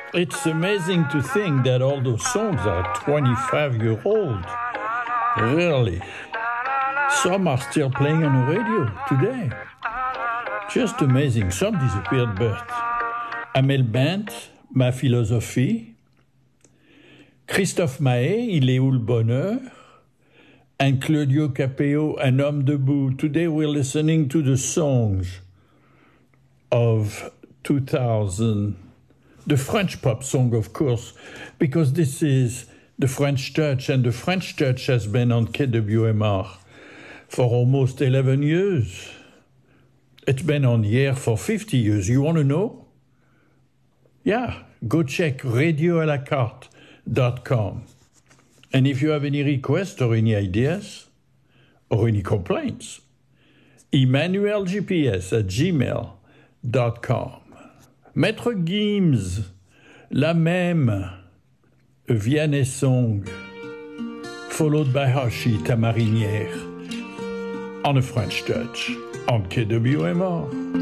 It's amazing to think that all those songs are 25-year-old. Really. Some are still playing on the radio today. Just amazing. Some disappeared, but Amel Bent, Ma philosophie. Christophe Maé, Il est où le bonheur? And Claudio Capeo, Un homme debout. Today we're listening to the songs of 2000. The French pop song, of course, because this is the French Touch, and the French Touch has been on KWMR for almost 11 years. It's been on the air for 50 years. You want to know? Yeah, go check radioalacarte.com. And if you have any requests or any ideas or any complaints, emmanuelgps@gmail.com. Maître Gims, La Même, Vianney Song, followed by Hashi, Ta Marinière, on a French Touch, on KWMR.